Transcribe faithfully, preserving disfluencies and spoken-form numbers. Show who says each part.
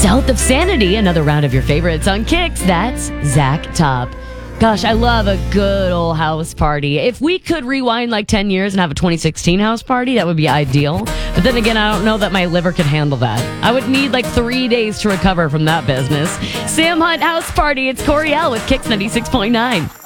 Speaker 1: South of Sanity, another round of your favorites on Kicks. That's Zach Top. Gosh, I love a good old house party. If we could rewind like ten years and have a twenty sixteen house party, that would be ideal. But then again, I don't know that my liver could handle that. I would need like three days to recover from that business. Sam Hunt House Party. It's Coriel with Kicks ninety-six point nine.